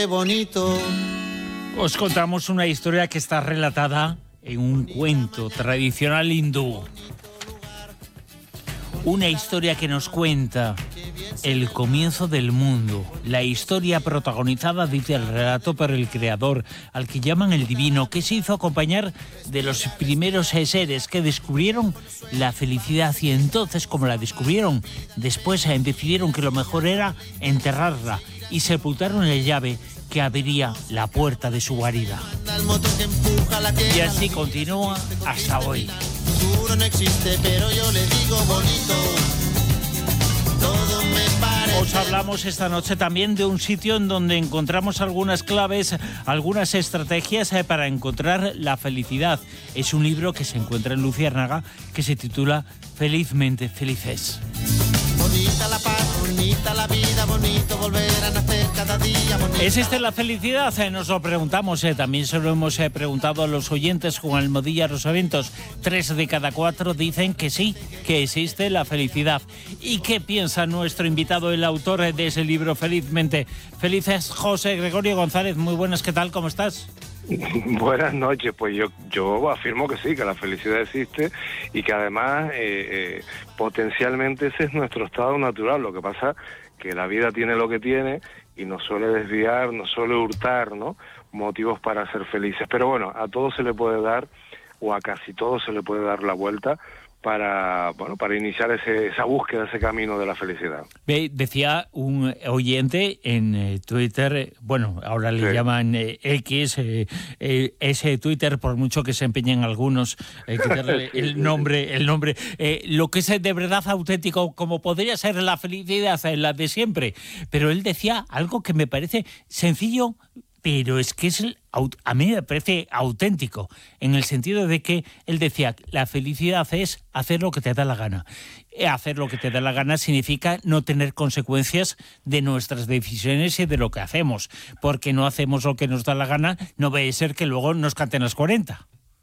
bonito. Os contamos una historia que está relatada en un cuento tradicional hindú. Una historia que nos cuenta el comienzo del mundo. La historia protagonizada, dice el relato, por el creador, al que llaman el divino, que se hizo acompañar de los primeros seres que descubrieron la felicidad, y entonces, como la descubrieron, después decidieron que lo mejor era enterrarla y sepultaron la llave que abriría la puerta de su guarida. Y así continúa hasta hoy. Futuro no existe, pero yo le digo bonito. Todo me parece. Os hablamos esta noche también de un sitio en donde encontramos algunas claves, algunas estrategias para encontrar la felicidad. Es un libro que se encuentra en Luciérnaga que se titula Felizmente Felices. Bonita la paz, bonita la vida, bonito volver a nacer cada día. Bonita. ¿Existe la felicidad? Nos lo preguntamos. También se lo hemos preguntado a los oyentes con Almodilla Rosaventos. 3 de cada 4 dicen que sí, que existe la felicidad. ¿Y qué piensa nuestro invitado, el autor de ese libro, Felizmente Felices? José Gregorio González, muy buenas, ¿qué tal? ¿Cómo estás? Buenas noches. Pues yo afirmo que sí, que la felicidad existe y que además potencialmente ese es nuestro estado natural. Lo que pasa que la vida tiene lo que tiene y nos suele desviar, nos suele hurtar, ¿no?, motivos para ser felices. Pero bueno, a todo se le puede dar, o a casi todo se le puede dar la vuelta para iniciar esa búsqueda, ese camino de la felicidad. Decía un oyente en Twitter, bueno, ahora le llaman X, ese Twitter, por mucho que se empeñen algunos, quitarle el nombre, lo que es de verdad auténtico, como podría ser la felicidad, la de siempre. Pero él decía algo que me parece sencillo, pero es que a mí me parece auténtico, en el sentido de que él decía, la felicidad es hacer lo que te da la gana. Hacer lo que te da la gana significa no tener consecuencias de nuestras decisiones y de lo que hacemos, porque no hacemos lo que nos da la gana, no vaya a ser que luego nos canten las 40.